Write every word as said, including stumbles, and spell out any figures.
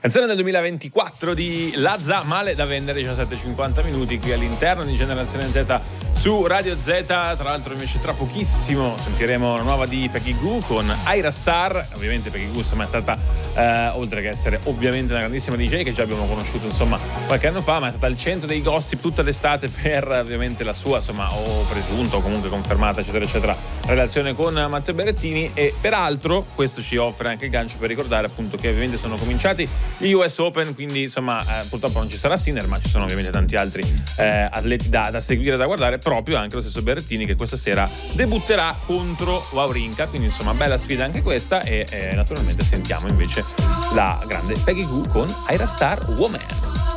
Canzone del duemilaventiquattro di Lazza, Male da vendere, diciassette e cinquanta minuti qui all'interno di Generazione Z su Radio Z. Tra l'altro invece tra pochissimo sentiremo la nuova di Peggy Gou con Ira Star. Ovviamente Peggy Gou insomma è stata eh, oltre che essere ovviamente una grandissima D J che già abbiamo conosciuto insomma qualche anno fa, ma è stata al centro dei gossip tutta l'estate per ovviamente la sua insomma o presunta o comunque confermata eccetera eccetera relazione con Matteo Berrettini. E peraltro questo ci offre anche il gancio per ricordare appunto che ovviamente sono cominciati gli U S Open, quindi insomma eh, purtroppo non ci sarà Sinner, ma ci sono ovviamente tanti altri eh, atleti da, da seguire, da guardare, proprio anche lo stesso Berrettini che questa sera debutterà contro Wawrinka, quindi insomma bella sfida anche questa. E eh, naturalmente sentiamo invece la grande Peggy Gou con Ira Star, Woman.